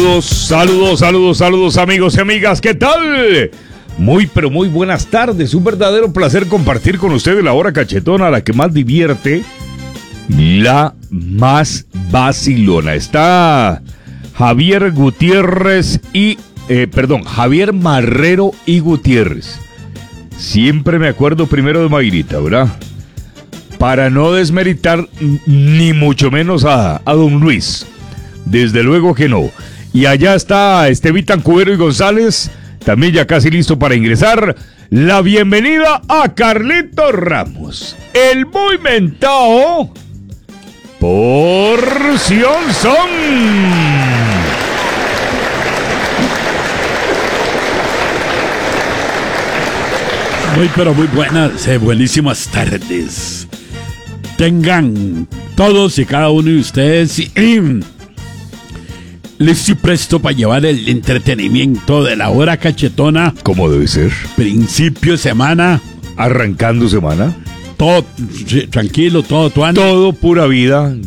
Saludos amigos y amigas, ¿qué tal? Muy buenas tardes, un verdadero placer compartir con ustedes la hora cachetona, la que más divierte, la más vacilona. Está Javier Marrero y Gutiérrez. Siempre me acuerdo primero de Mayrita, ¿verdad? Para no desmeritar ni mucho menos a don Luis. Desde luego que no. Y allá está Estevitan Cubero y González, también ya casi listo para ingresar. La bienvenida a Carlito Ramos, el muy mentao Porción Son. Muy buenísimas tardes. Tengan todos y cada uno de ustedes listo y presto para llevar el entretenimiento de la hora cachetona. Como debe ser. Principio de semana. Arrancando semana. Todo tranquilo, todo tuano. Todo pura vida.